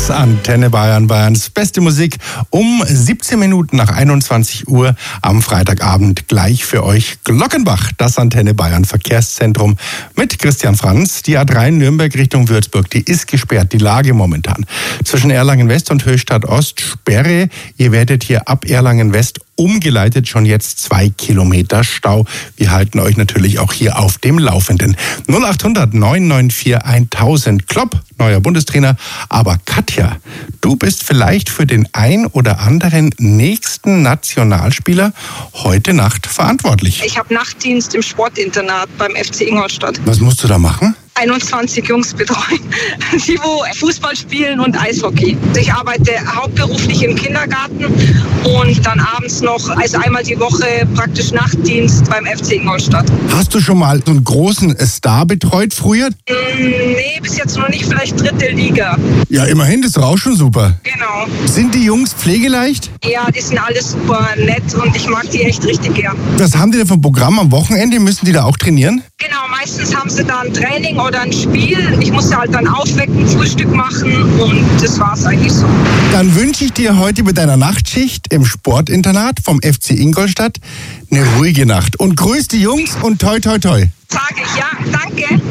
ist Antenne Bayern, Bayerns beste Musik um 17 Minuten nach 21 Uhr am Freitagabend gleich für euch Glockenbach, das Antenne Bayern Verkehrszentrum mit Christian Franz. Die A3 Nürnberg Richtung Würzburg, die ist gesperrt, die Lage momentan. Zwischen Erlangen West und Höchstadt Ost Sperre. Ihr werdet hier ab Erlangen West umgeleitet, schon jetzt 2 Kilometer Stau. Wir halten euch natürlich auch hier auf dem Laufenden. 0800 994 1000. Klopp, neuer Bundestrainer. Aber Katja, du bist vielleicht für den ein oder anderen nächsten Nationalspieler heute Nacht verantwortlich. Ich habe Nachtdienst im Sportinternat beim FC Ingolstadt. Was musst du da machen? 21 Jungs betreuen, die wo Fußball spielen und Eishockey. Ich arbeite hauptberuflich im Kindergarten und dann abends noch, also einmal die Woche praktisch Nachtdienst beim FC Ingolstadt. Hast du schon mal so einen großen Star betreut früher? Nee, bis jetzt noch nicht, vielleicht 3. Liga. Ja, immerhin, das ist auch schon super. Genau. Sind die Jungs pflegeleicht? Ja, die sind alle super nett und ich mag die echt richtig gern. Was haben die denn für ein Programm am Wochenende? Müssen die da auch trainieren? Genau, meistens haben sie da ein Training oder ein Spiel. Ich muss sie halt dann aufwecken, Frühstück machen und das war's eigentlich so. Dann wünsche ich dir heute mit deiner Nachtschicht im Sportinternat vom FC Ingolstadt eine ruhige Nacht. Und grüß die Jungs und toi toi toi. Sag ich, ja, danke.